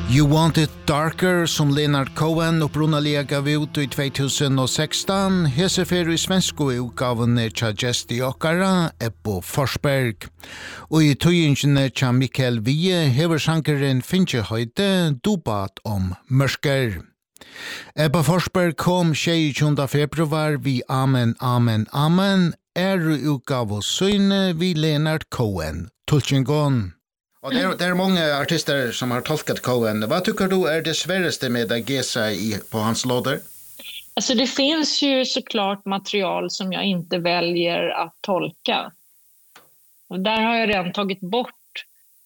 You Want It Darker som Leonard Cohen upprunalega gav ut i 2016 hesefer i svensko utgavene tja gesti okkara Ebbo Forsberg. Og i tøyingene tja Mikael Wiehe hever sankeren Finche Høyde dubat om mørsker. Ebba Forsberg kom 26. februar vi Amen, Amen, Amen utgav og søyne vi Leonard Cohen. Tulchingon. Och det är många artister som har tolkat Cohen. Vad tycker du är det svåraste med att ge sig på hans låtar? Alltså det finns ju såklart material som jag inte väljer att tolka. Och där har jag redan tagit bort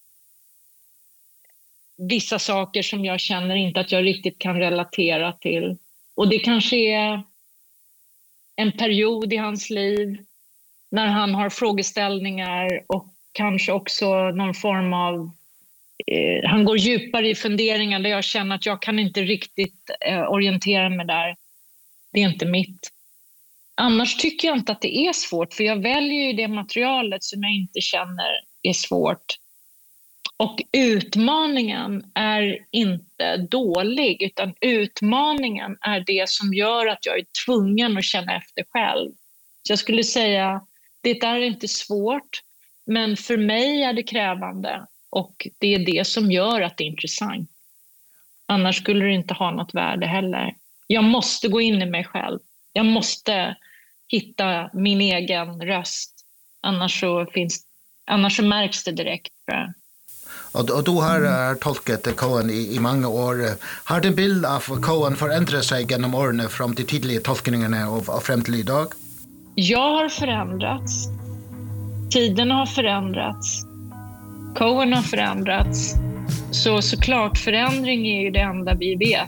vissa saker som jag känner inte att jag riktigt kan relatera till. Och det kanske är en period i hans liv när han har frågeställningar och kanske också någon form av han går djupare i funderingar där jag känner att jag kan inte riktigt orientera mig där. Det är inte mitt. Annars tycker jag inte att det är svårt för jag väljer ju det materialet som jag inte känner är svårt. Och utmaningen är inte dålig utan utmaningen är det som gör att jag är tvungen att känna efter själv. Så jag skulle säga det är inte svårt. Men för mig är det krävande och det är det som gör att det är intressant. Annars skulle det inte ha något värde heller. Jag måste gå in i mig själv. Jag måste hitta min egen röst. Annars så märks det direkt. Och du har tolkat Cohen i många år. Har din bild av Cohen förändrat sig genom åren från de tidiga tolkningarna och fram till idag? Jag har förändrats. Tiden har förändrats. Cohen har förändrats. Såklart förändring är ju det enda vi vet.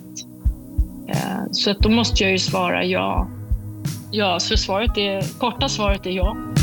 Så att då måste jag ju svara ja. Ja, så korta svaret är ja.